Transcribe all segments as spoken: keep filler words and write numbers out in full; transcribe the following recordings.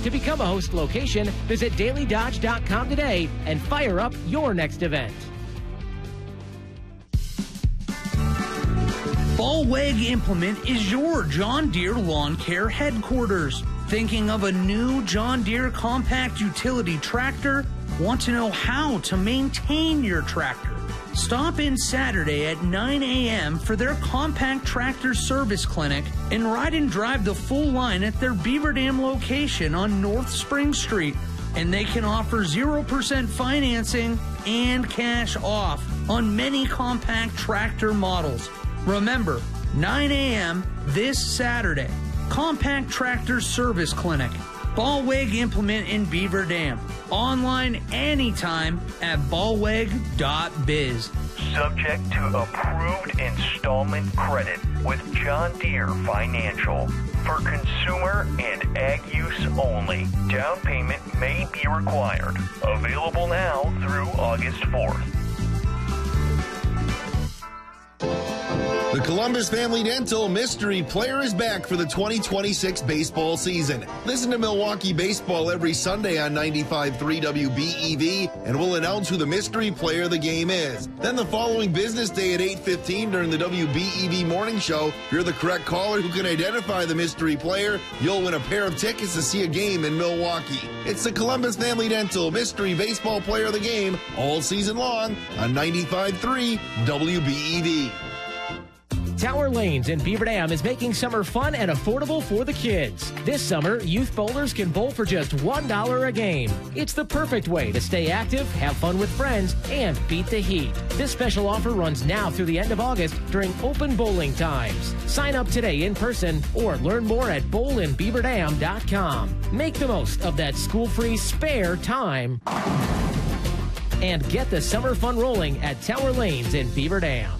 To become a host location, visit daily dodge dot com today and fire up your next event. Ballweg Implement is your John Deere lawn care headquarters. Thinking of a new John Deere compact utility tractor? Want to know how to maintain your tractor? Stop in Saturday at nine a.m. for their compact tractor service clinic and ride and drive the full line at their Beaver Dam location on North Spring Street. And they can offer zero percent financing and cash off on many compact tractor models. Remember, nine a.m. this Saturday. Compact Tractor Service Clinic. Ballweg Implement in Beaver Dam. Online anytime at ballweg dot biz. Subject to approved installment credit with John Deere Financial. For consumer and ag use only. Down payment may be required. Available now through August fourth. The Columbus Family Dental Mystery Player is back for the twenty twenty-six baseball season. Listen to Milwaukee Baseball every Sunday on ninety-five point three W B E V, and we'll announce who the mystery player of the game is. Then the following business day at eight fifteen during the W B E V Morning Show, if you're the correct caller who can identify the mystery player, you'll win a pair of tickets to see a game in Milwaukee. It's the Columbus Family Dental Mystery Baseball Player of the Game all season long on ninety-five point three W B E V. Tower Lanes in Beaver Dam is making summer fun and affordable for the kids. This summer, youth bowlers can bowl for just one dollar a game. It's the perfect way to stay active, have fun with friends, and beat the heat. This special offer runs now through the end of August during open bowling times. Sign up today in person or learn more at bowl in beaver dam dot com. Make the most of that school-free spare time and get the summer fun rolling at Tower Lanes in Beaver Dam.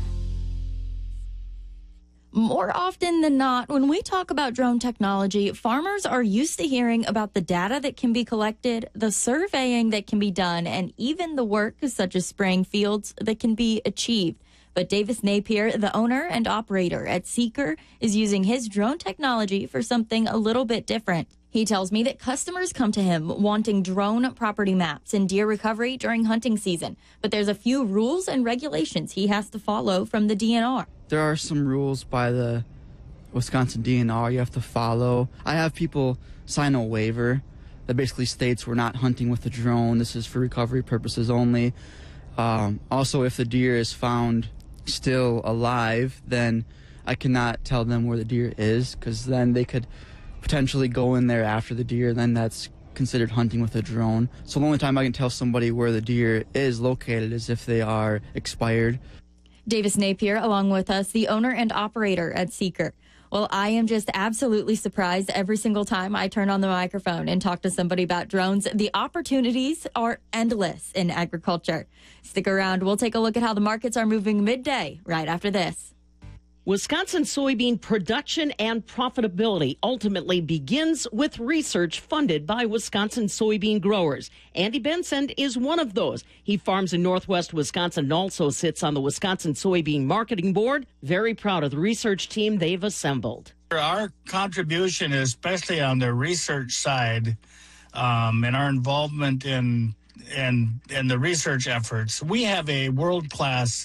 More often than not, when we talk about drone technology, farmers are used to hearing about the data that can be collected, the surveying that can be done, and even the work such as spraying fields that can be achieved. But Davis Napier, the owner and operator at Seeker, is using his drone technology for something a little bit different. He tells me that customers come to him wanting drone property maps and deer recovery during hunting season. But there's a few rules and regulations he has to follow from the D N R. There are some rules by the Wisconsin D N R you have to follow. I have people sign a waiver that basically states we're not hunting with a drone. This is for recovery purposes only. Um, also, if the deer is found still alive, then I cannot tell them where the deer is, because then they could potentially go in there after the deer. Then that's considered hunting with a drone. So the only time I can tell somebody where the deer is located is if they are expired. Davis Napier, along with us, the owner and operator at Seeker. Well, I am just absolutely surprised every single time I turn on the microphone and talk to somebody about drones. The opportunities are endless in agriculture. Stick around. We'll take a look at how the markets are moving midday right after this. Wisconsin soybean production and profitability ultimately begins with research funded by Wisconsin soybean growers. Andy Benson is one of those. He farms in northwest Wisconsin and also sits on the Wisconsin Soybean Marketing Board. Very proud of the research team they've assembled. Our contribution, especially on the research side, um, and our involvement in, in, in the research efforts, we have a world-class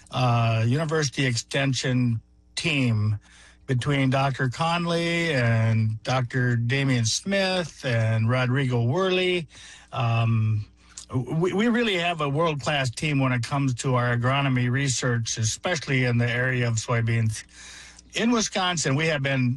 uh, university extension team between Doctor Conley and Doctor Damian Smith and Rodrigo Worley. Um, we, we really have a world-class team when it comes to our agronomy research, especially in the area of soybeans. In Wisconsin, we have been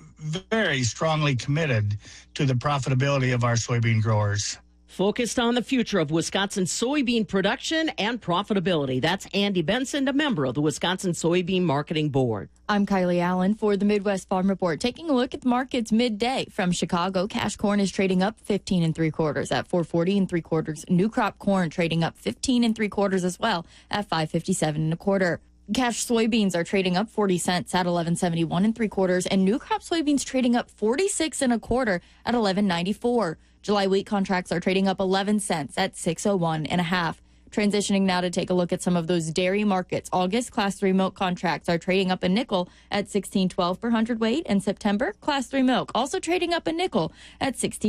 very strongly committed to the profitability of our soybean growers. Focused on the future of Wisconsin soybean production and profitability. That's Andy Benson, a member of the Wisconsin Soybean Marketing Board. I'm Kylie Allen for the Midwest Farm Report. Taking a look at the markets midday from Chicago, cash corn is trading up fifteen and three quarters at four forty and three quarters. New crop corn trading up fifteen and three quarters as well at five fifty-seven and a quarter. Cash soybeans are trading up forty cents at eleven seventy-one and three quarters, and new crop soybeans trading up forty-six and a quarter at eleven ninety-four. July wheat contracts are trading up eleven cents at six oh one and a half. Transitioning now to take a look at some of those dairy markets. August class three milk contracts are trading up a nickel at sixteen twelve per hundredweight, and September class three milk also trading up a nickel at sixteen